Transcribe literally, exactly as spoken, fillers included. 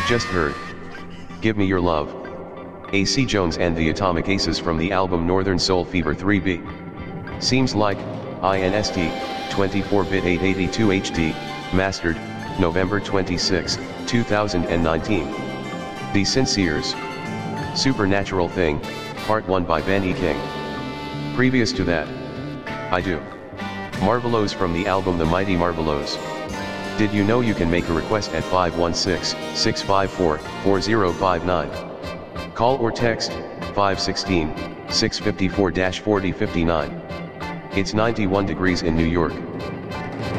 just heard Give Me Your Love, A C Jones and the Atomic Aces from the album Northern Soul Fever three B. Seems Like, I N S T, twenty-four bit eight eighty-two H D, mastered, November twenty-sixth, two thousand nineteen. The Sinceres. Supernatural Thing, Part one by Ben E. King. Previous to that, I Do. Marvelows from the album The Mighty Marvelows. Did you know you can make a request at five one six, six five four, four zero five nine? Call or text, five one six, six five four, four zero five nine. It's ninety-one degrees in New York.